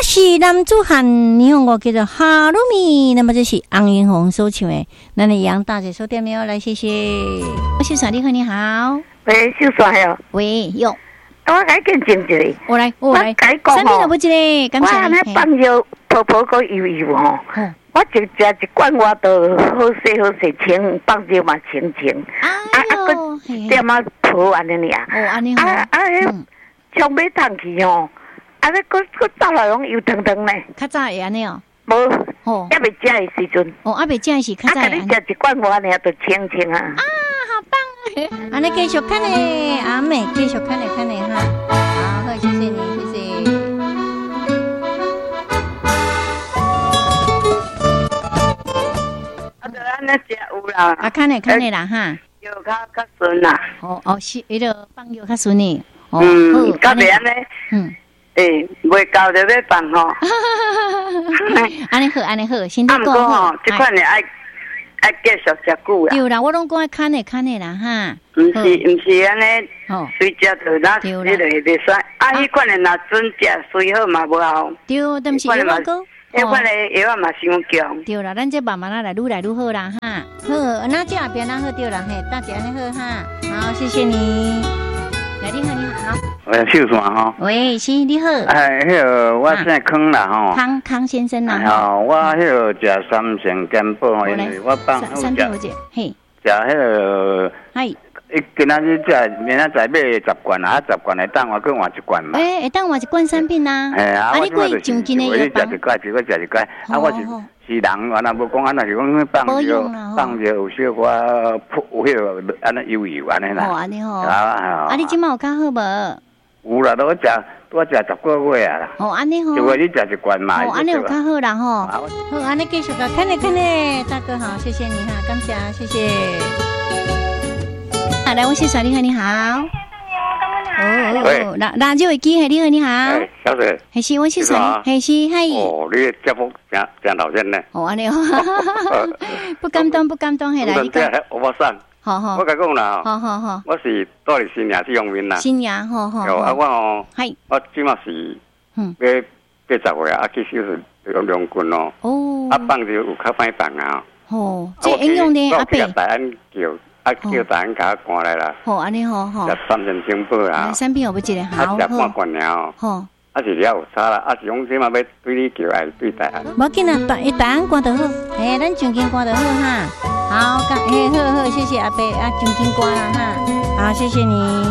是男子汉霓虹歌叫做哈鲁米，那么这是昂云红所唱的。咱的杨大姐收电没有？来，谢谢。秀爽，你好，你好。 喂，秀爽哟。 喂，有。 我该跟静一下。 我来。三点都不一个，感谢你。 我那放药婆婆个油油吼，我就食一罐，我都好势清，放药嘛清。个点啊婆安尼尔。 哦，安尼好。 冲尾烫去吼，个走来拢油腾腾嘞。 较早会安尼哦。 无，还未食的时阵。 还未食的是较早。 你食一罐我安尼都清啊。 好棒！安尼继续看嘞，阿妹继续看嘞哈。好，谢谢你，谢谢。 就安尼食有啦。 看嘞啦哈。 药较顺啦。 是迄个放药较顺呢。 到底安尼。未到就要放吼。 安尼好，身体够好。这款的爱继续食久啦。 对啦，我拢讲爱看嘞啦哈。 毋是安尼，随食就那迄个袂使。迄款的若准食随好嘛无效。 对，但是药啊个。 迄款的药嘛伤强。 对啦，咱这慢慢来，愈来愈好啦哈。好，那这边咱好对啦嘿，大姐安尼好哈。好，谢谢你。来，你好。 秀爽吼。 喂，是你好。 迄个我姓康啦吼。 康先生啦。 我迄个食三成健保吼，因为我放三成有嘿。 食迄个。 系。 今仔日食，明仔载买10罐啊，10罐会当我去换1罐嘛。 会当换1罐产品啊。 你过上斤的药包。食一罐，我是人，我若无讲安那是讲放着有小可有迄个安尼油安尼啦。 安尼吼。你即摆有较好无？ 有啦，我食10个月啊啦。 安尼吼。 一个月你食1罐嘛。 安尼有较好啦吼。好，安尼继续个看嘞，大哥好，谢谢你哈，感谢，谢谢。来，我是小丽，你好。哪就会记？你好，你好。 小姐。 还是我是小丽，是嗨。 你节目真老真呢。 安尼不敢当，系来你讲。 我上。 好。 我甲讲啦。 好。 我是住伫新营市用面啦。 新营，好。 我我即马是要80岁去手术用两棍咯。放就有较歹放啊。 这应用的阿伯。 大安叫。叫大人甲我赶来啦。 安尼好。 食3成清补啦。 产品有不一个好。 食半罐了。是了有差啦，是用这嘛要对你叫爱对待啊。 无紧啊，大安关就好，咱上金关就好哈。好，好，谢谢阿伯上金关啦哈。好，谢谢你。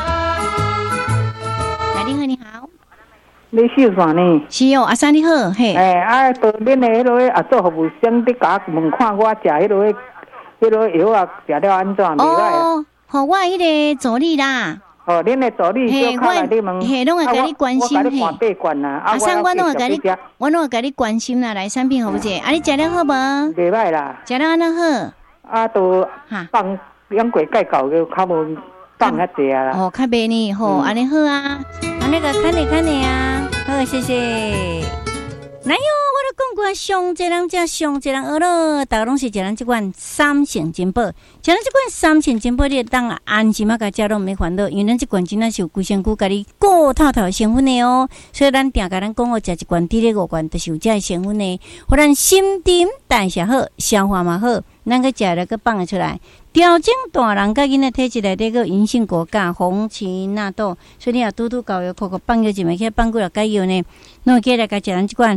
来，你好。 你秀爽呢？ 是哦，阿三你好，嘿。 到恁的迄落做服务生，你甲问看我食迄落药啊，食了安怎？袂歹啊。 我迄个助理啦。 恁的助理小卡来你问， 拢会甲你关心嘿。 我8罐啦， 我拢会甲你关心啦，来产品好不者？你食了好无？ 袂歹啦。 食了安怎好？ 都放养过介够个，较无放较济啊啦。 较袂呢，安尼好啊，安尼个看你啊，好，谢谢。哪有？我都讲过，上一人食，上一人学咯，大家拢是食咱这款3成金宝，食咱这款3成金宝，你当安心甲食拢毋免烦恼，因为咱这罐真正是有规身躯甲你顾透透成分的哦，所以咱定甲咱讲哦，食一罐滴咧5罐，就是有这成分的，互咱心情代谢好，消化嘛好，咱个食了个放得出来。调整大人甲囡仔体质内底个银杏果苷、红荠纳豆，所以你若拄搞药，口放药一枚，去放几落解药呢？侬会记来甲食咱即款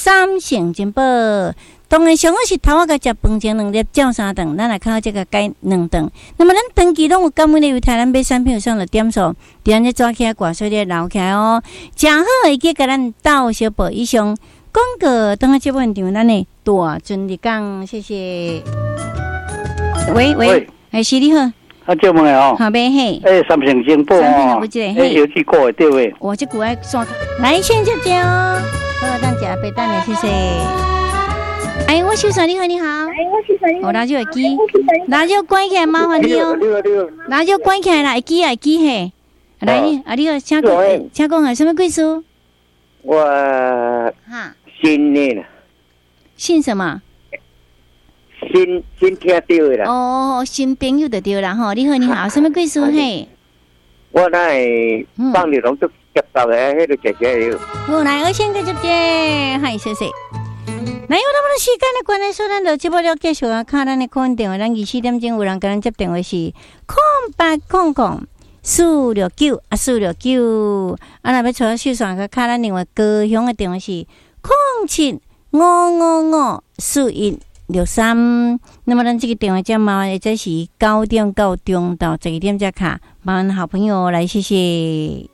3成金宝。当然上好是头仔甲食饭前2粒，照3顿，咱来靠这个解2顿。那么咱长期拢有感冒的，为台咱买产品上了点数，伫咱这抓起来挂水咧留起来哦，食好会记甲咱倒小宝以上。广告等下节目现场，咱的大尊的讲，谢谢。喂，是你好。 节目哦。 好呗嘿。 3成金宝哦。有几个对位。 我这股爱刷来先姐姐哦。好，当食白蛋的，谢谢。我秀爽你好。我拿就会记，拿就关起来，麻烦你哦。拿就关起来啦，会记嘿。来你好，请讲下什么贵书？ 我姓呢？ 姓什么？ 新听到的啦。新朋友就对啦吼。你好，什么贵书嘿？ 我那放你拢足接到的，迄个姐姐有。 好，来，我先跟姐姐，嗨，谢谢。那有那么多时间的关系，所以咱就节目了继续啊，看咱的空电话，咱24点钟有人跟咱接电话是0800469469啊，若要找秀爽个看咱另外高雄的电话是0755544163。那么咱这个电话叫麻烦，这是9点到中到12点才卡，麻烦好朋友来，谢谢。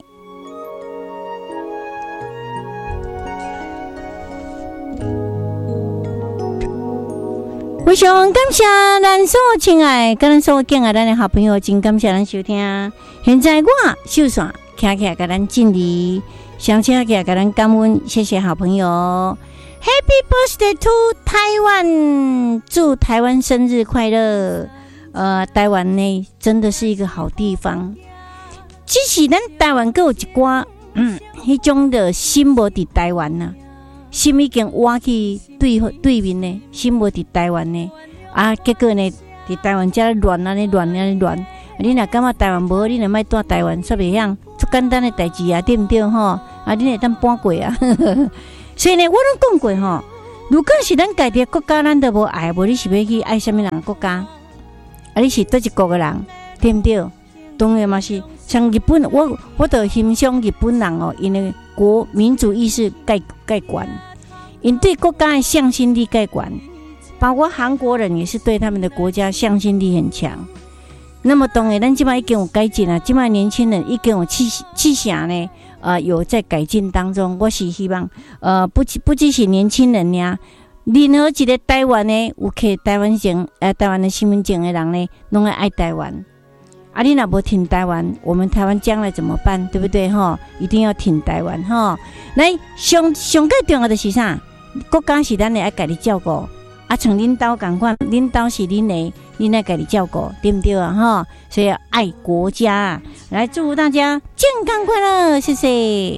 非常感谢咱所有亲爱跟咱所有敬爱咱的好朋友，真感谢咱收听。现在我秀爽徛起来给咱敬礼，上车起来给咱感恩，谢谢好朋友。Happy birthday to 台湾，祝台湾生日快乐。台湾呢真的是一个好地方，只是咱台湾还有一寡迄种的心无伫台湾呐。心已经挖去对面呢，心无伫台湾呢，结果呢，伫台湾遮乱安尼乱。你若感觉台湾无，你若莫住台湾，煞袂晓，足简单的代志啊，对毋对吼？你会当搬过啊。所以呢，我拢讲过吼，如果是咱家己的国家，咱都无爱，无你是要去爱什么人的国家？你是倒一国的人，对毋对？当然嘛是，像日本，我就欣赏日本人哦，因为国民主意识介悬，因对国家的向心力介悬，包括韩国人也是对他们的国家向心力很强。那么当然，咱现在已经有改进了，现在年轻人已经有气象呢，有在改进当中。我是希望，不只是年轻人呀，任何一个台湾呢有摕台湾证，台湾的身份证的人呢，拢爱台湾。你若无挺台湾，我们台湾将来怎么办？对不对吼？一定要挺台湾吼。来，上个重要的是啥？国家是咱的爱家己照顾，像恁兜同款，恁兜是恁的，恁爱家己照顾，对不对啊？吼，所以要爱国家。来，祝福大家健康快乐，谢谢。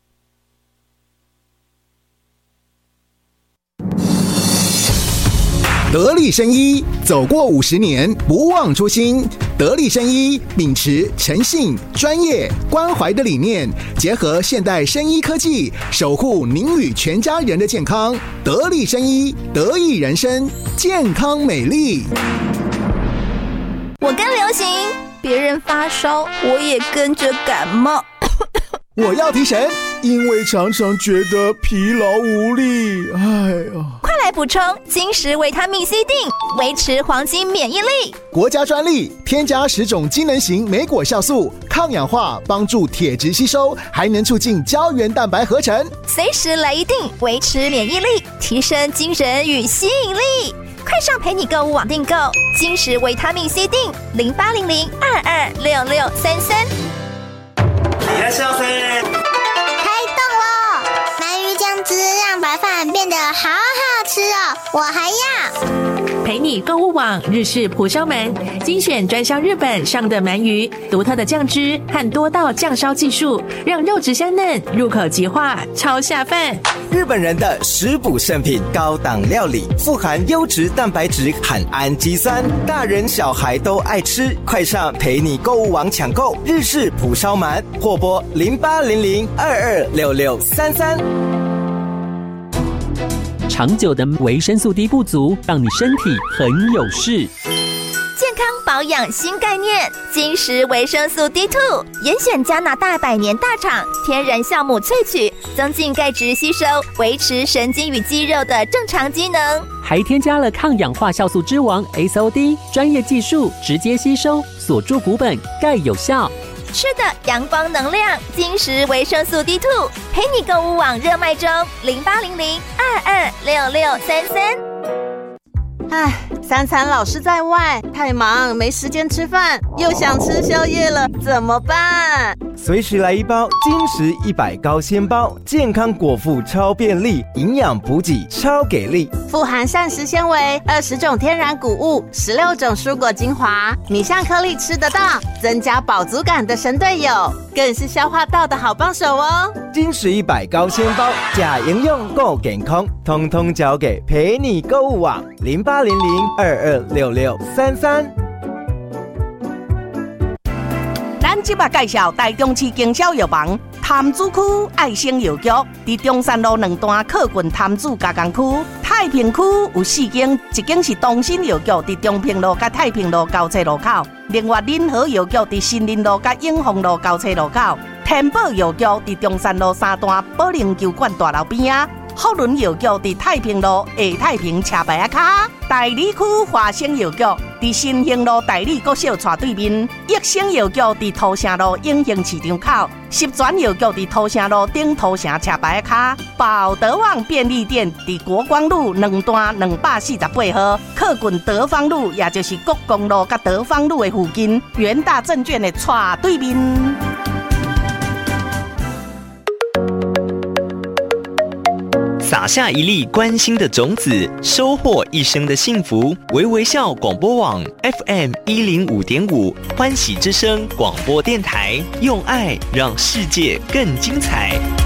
得力生医走过50年，不忘初心。得力生医秉持诚信、专业、关怀的理念，结合现代生医科技，守护您与全家人的健康。得力生医，得益人生，健康美丽。 我跟流行，别人发烧，我也跟着感冒。 我要提神，因为常常觉得疲劳无力。 快来补充金石维他命 C 锭，维持黄金免疫力。 国家专利，添加10种机能型莓果酵素，抗氧化，帮助铁质吸收，还能促进胶原蛋白合成。 随时来一锭，维持免疫力，提升精神与吸引力。快上陪你购物网订购金石维他命 C 锭，0800226633。 いらっしゃいませ。 开动了！鳗鱼酱汁让白饭变得好好吃哦，我还要。 陪你购物网日式蒲烧鳗，精选专销日本上的鳗鱼，独特的酱汁和多道酱烧技术，让肉质香嫩，入口即化，超下饭。 日本人的食补圣品，高档料理，富含优质蛋白质和氨基酸，大人小孩都爱吃。快上陪你购物网抢购日式蒲烧鳗，或拨0800226633。 长久的维生素 D 不足，让你身体很有事。 健康保养新概念，金石维生素 D2， 严选加拿大100年大厂天然酵母萃取，增进钙质吸收，维持神经与肌肉的正常机能。 还添加了抗氧化酵素之王 SOD， 专业技术直接吸收，锁住骨本，钙有效。 吃的阳光能量，金石维生素 D2， 陪你购物网热卖中，0800226633。 三餐老是在外，太忙没时间吃饭，又想吃宵夜了，怎么办？ 随时来一包金石100高纤包，健康果腹超便利，营养补给超给力， 富含膳食纤维、20种天然谷物、16种蔬果精华，米香颗粒吃得到，增加饱足感的神队友，更是消化道的好帮手哦。 金石100高纤包，假营养够健康，通通交给陪你购物网0800226633。 咱即摆介绍台中市经销药房潭子区爱心邮局伫中山路2段靠近潭子加工区，太平区有4间，一间是东兴邮局伫中平路甲太平路交叉路口，另外仁和邮局伫新林路甲永丰路交叉路口，天宝邮局伫中山路3段保龄球馆大楼边啊。福伦邮局伫太平路下太平车牌啊卡，大理区华兴邮局伫新兴路大理国小斜对面，益生邮局伫土城路永兴市场口，十全邮局伫土城路顶土城车牌啊卡，宝德旺便利店伫国光路2段248号，靠近德芳路，也就是国公路甲德芳路的附近，元大证券的斜对面。 撒下一粒关心的种子，收获一生的幸福。微微笑广播网 FM 105.5欢喜之声广播电台，用爱让世界更精彩。